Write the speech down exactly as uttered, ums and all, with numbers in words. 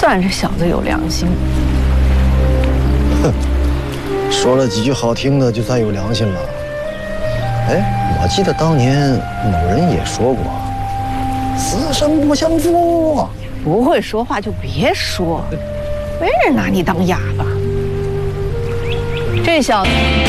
算这小子有良心。 哼，说了几句好听的，就算有良心了。哎，我记得当年某人也说过，此生不相负。 不会说话就别说，没人拿你当哑巴。这小子